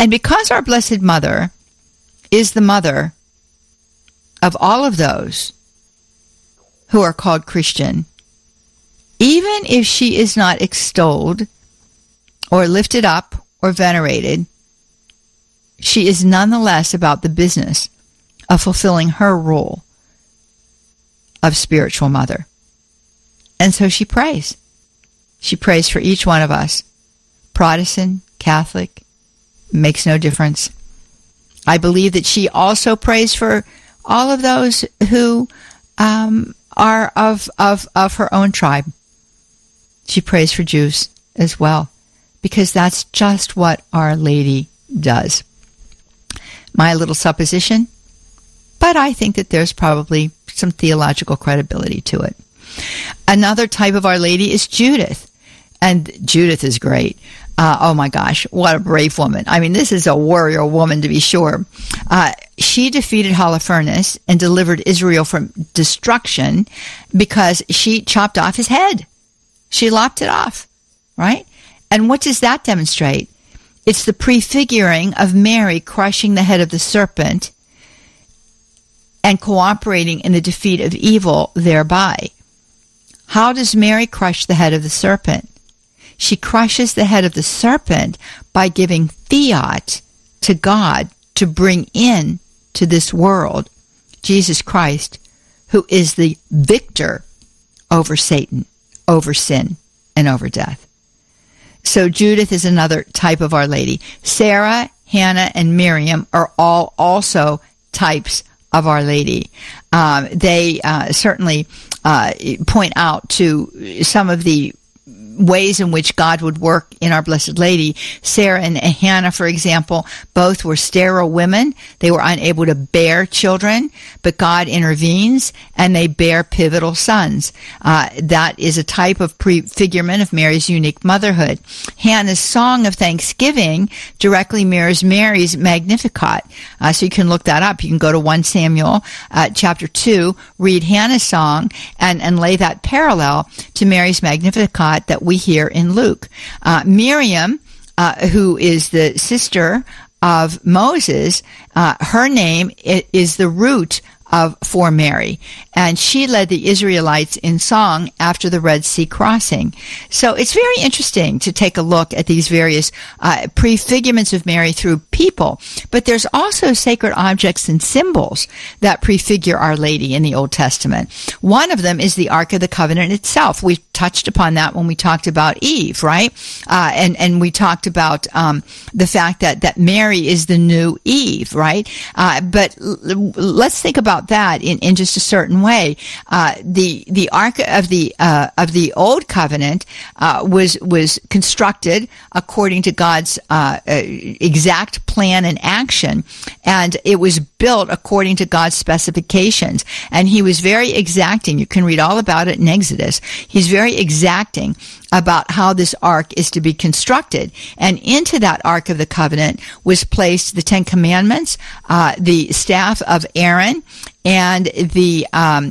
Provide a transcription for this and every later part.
And because our Blessed Mother is the mother of all of those who are called Christian, even if she is not extolled or lifted up or venerated, she is nonetheless about the business of fulfilling her role of spiritual mother. And so she prays. She prays for each one of us. Protestant, Catholic, makes no difference. I believe that she also prays for all of those who are of her own tribe. She prays for Jews as well, because that's just what Our Lady does. My little supposition, but I think that there's probably some theological credibility to it. Another type of Our Lady is Judith, and Judith is great. Oh my gosh, what a brave woman. I mean, this is a warrior woman to be sure. She defeated Holofernes and delivered Israel from destruction because she chopped off his head. She lopped it off, right? And what does that demonstrate? It's the prefiguring of Mary crushing the head of the serpent and cooperating in the defeat of evil thereby. How does Mary crush the head of the serpent? She crushes the head of the serpent by giving fiat to God to bring in to this world Jesus Christ, who is the victor over Satan, over sin, and over death. So Judith is another type of Our Lady. Sarah, Hannah, and Miriam are all also types of Our Lady. They certainly point out to some of the ways in which God would work in Our Blessed Lady. Sarah and Hannah, for example, both were sterile women. They were unable to bear children, but God intervenes and they bear pivotal sons. That is a type of prefigurement of Mary's unique motherhood. Hannah's song of thanksgiving directly mirrors Mary's Magnificat. So you can look that up. You can go to 1 Samuel chapter 2, read Hannah's song, and lay that parallel to Mary's Magnificat that we hear in Luke. Miriam, who is the sister of Moses, her name is the root for Mary, and she led the Israelites in song after the Red Sea crossing. So it's very interesting to take a look at these various prefigurements of Mary through people, but there's also sacred objects and symbols that prefigure Our Lady in the Old Testament. One of them is the Ark of the Covenant itself. We touched upon that when we talked about Eve, right? And we talked about the fact that Mary is the new Eve, right? But let's think about that in just a certain way. The Ark of the Old Covenant was constructed according to God's exact plan and action, and it was built according to God's specifications. And He was very exacting. You can read all about it in Exodus. He's very exacting about how this ark is to be constructed. And into that Ark of the Covenant was placed the Ten Commandments, the staff of Aaron, and the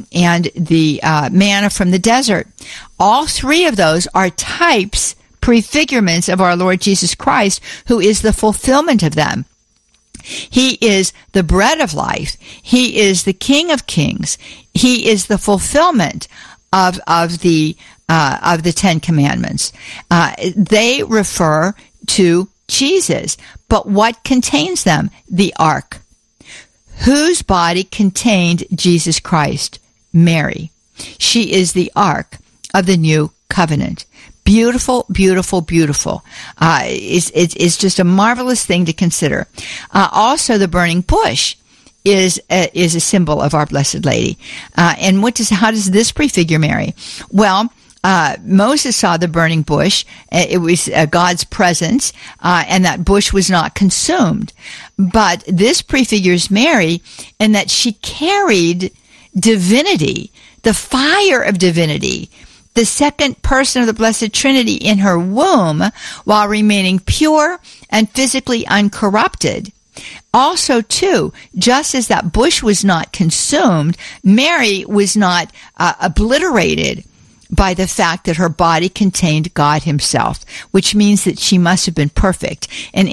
manna from the desert. All three of those are types, prefigurements of our Lord Jesus Christ, who is the fulfillment of them. He is the bread of life. He is the King of kings. He is the fulfillment of the Ten Commandments. They refer to Jesus, but what contains them? The ark. Whose body contained Jesus Christ? Mary. She is the ark of the new covenant. Beautiful, beautiful, beautiful. It's just a marvelous thing to consider. Also, the burning bush is a symbol of our Blessed Lady. And how does this prefigure Mary? Well, Moses saw the burning bush. It was God's presence, and that bush was not consumed. But this prefigures Mary in that she carried divinity, the fire of divinity, the second person of the Blessed Trinity in her womb, while remaining pure and physically uncorrupted. Also, too, just as that bush was not consumed, Mary was not obliterated by the fact that her body contained God Himself, which means that she must have been perfect. And